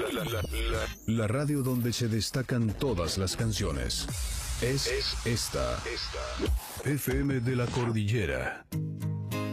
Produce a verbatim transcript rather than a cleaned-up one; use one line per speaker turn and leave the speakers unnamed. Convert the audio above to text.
La, la, la, la, la radio donde se destacan todas las canciones. Es, es esta. esta. F M de la Cordillera.